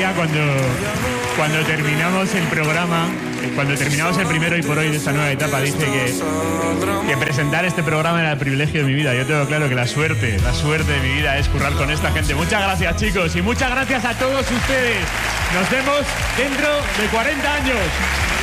María cuando terminamos el programa, cuando terminamos el primero y por hoy de esta nueva etapa, dice que presentar este programa era el privilegio de mi vida. Yo tengo claro que la suerte de mi vida es currar con esta gente. Muchas gracias, chicos, y muchas gracias a todos ustedes. Nos vemos dentro de 40 años.